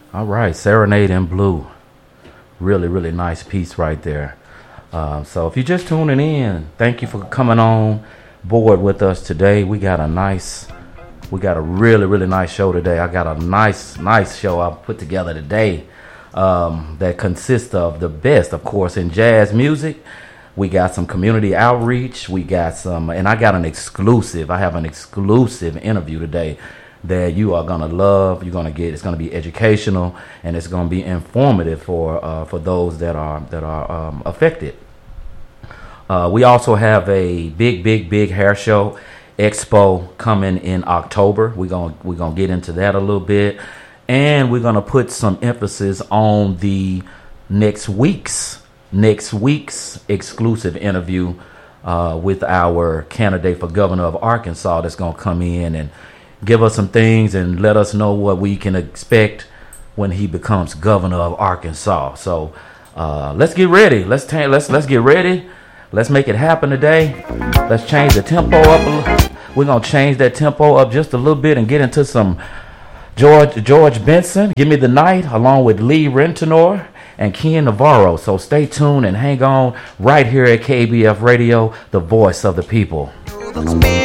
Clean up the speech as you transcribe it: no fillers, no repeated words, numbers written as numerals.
All right, Serenade in Blue. Really, really nice piece right there. So if you're just tuning in, thank you for coming on board with us today. We got a really, really nice show today. I got a nice show I put together today that consists of the best, of course, in jazz music. We got some community outreach. We got some, and I got an exclusive. I have an exclusive interview today that you are gonna love. You're gonna get. It's gonna be educational and it's gonna be informative for those that are affected. We also have a big hair show expo coming in October. We're gonna get into that a little bit, and we're gonna put some emphasis on the next week's exclusive interview with our candidate for governor of Arkansas that's gonna come in and give us some things and let us know what we can expect when he becomes governor of Arkansas. So let's get ready. Let's get ready. Let's make it happen today. Let's change the tempo up. We're gonna change that tempo up just a little bit and get into some George Benson. Give Me the Night, along with Lee Rentenor and Ken Navarro. So stay tuned and hang on right here at KBF Radio, the voice of the people.